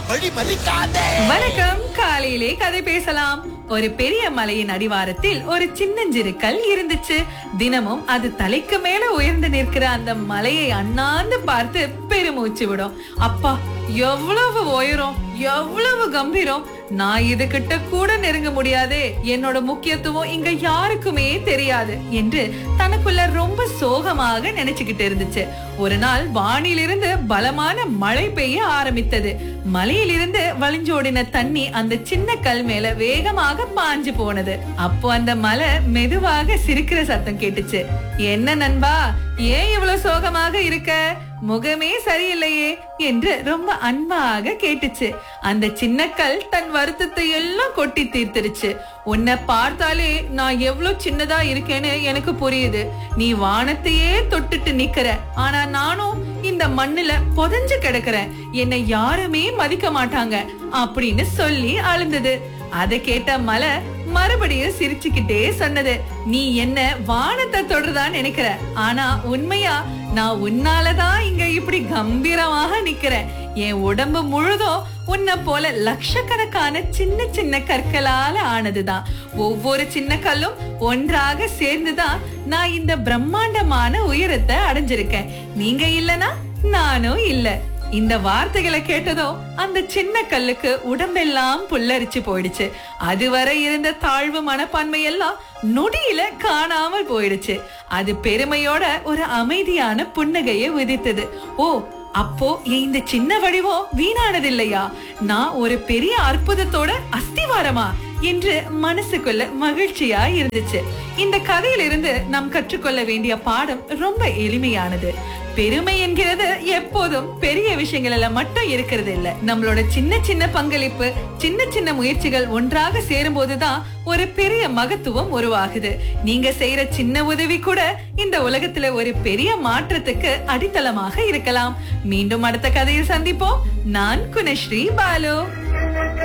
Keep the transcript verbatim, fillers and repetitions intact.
வழி மறிக்காதே. வணக்கம். காலையிலே கதை பேசலாம். ஒரு பெரிய மலையின் அடிவாரத்தில் ஒரு சின்னஞ்சிறு கல் இருந்துச்சு. தினமும் அது தலைக்கு மேல உயர்ந்து நிற்கிற அந்த மலையை அண்ணாந்து பார்த்து பெருமூச்சு விடும். அப்பா, எவ்வளவு உயரம், எவ்வளவு கம்பீரம்! நான் இது கிட்ட கூட நெருங்க முடியாதே, என்னோட முக்கியத்துவம் இங்க யாருக்குமே தெரியாது என்று தனக்குள்ள ரொம்ப சோகமாக நினைச்சுக்கிட்டு இருந்துச்சு. ஒரு நாள் வானிலிருந்து பலமான மழை பெய்ய ஆரம்பித்தது. மலையிலிருந்து வழிஞ்சோடின தண்ணி அந்த சின்ன கல் மேல வேகமாக பாஞ்சு போனது. அப்போ அந்த மலை மெதுவாக சிரிக்கிற சத்தம் கேட்டுச்சு. என்ன நண்பா, ஏன் இவ்வளவு சோகமாக இருக்க? முகமே சரியில்லையே என்று ரொம்ப அன்பாக கேட்டுச்சு. அந்த சின்ன கல் தன் வருத்தத்தை எல்லாம் கொட்டி தீர்த்துருச்சு. உன்னை பார்த்தாலே நான் எவ்வளவு சின்னதா இருக்கேன்னு எனக்கு புரியுது. நீ வானத்தையே தொட்டுட்டு நிக்கிற, ஆனா நானும் இந்த மண்ணுல புதைஞ்சு கிடக்குறேன். என்னை யாருமே மதிக்க மாட்டாங்க அப்படின்னு சொல்லி அழுந்தது. அதை கேட்ட மலை மறுபடியும் சிரிச்சுக்கிட்டே சொன்னது. நீ என்ன வானத்தை தொடர்தான் நினைக்கிற, ஆனா உண்மையா நான் உன்னாலதான் இங்க இப்படி கம்பீரமாக நிக்கிறேன். என் உடம்பு முழுதும் உன்னை போல லட்சக்கணக்கான சின்ன சின்ன கற்களால ஆனதுதான். ஒவ்வொரு சின்ன கல்லும் ஒன்றாக சேர்ந்துதான் நான் இந்த பிரம்மாண்டமான உயரத்தை அடைஞ்சிருக்கேன். நீங்க இல்லனா நானும் இல்ல. இந்த வார்த்தைகளை கேட்டதும் அந்த சின்ன கல்லுக்கு உடம்பெல்லாம் புல்லரிச்சு போயிடுச்சு. அதுவரை இருந்த தாழ்வு மனப்பான்மை எல்லாம் நொடியில காணாமல் போயிடுச்சு. அது பெருமையோட ஒரு அமைதியான புன்னகையை விதித்தது. ஓ, அப்போ இந்த சின்ன வடிவம் வீணானது இல்லையா? நான் ஒரு பெரிய அற்புதத்தோட அஸ்திவாரமா என்று மனசுக்குள்ள மகிழ்ச்சியா இருந்துச்சு. இந்த கதையிலிருந்து நாம் கற்றுக்கொள்ள வேண்டிய பாடம் ரொம்ப எளிமையானது. பெருமை என்கிறது எப்போதும் பெரிய விஷயங்கள்ல மட்டும் இருக்கிறது இல்ல. நம்மளோட சின்ன சின்ன பங்களிப்பு, சின்ன சின்ன முயற்சிகள் ஒன்றாக சேரும் போதுதான் ஒரு பெரிய மகத்துவம் உருவாகுது. நீங்க செய்யற சின்ன உதவி கூட இந்த உலகத்துல ஒரு பெரிய மாற்றத்துக்கு அடித்தளமாக இருக்கலாம். மீண்டும் அடுத்த கதையில் சந்திப்போம். நான் குணஸ்ரீ பாலு.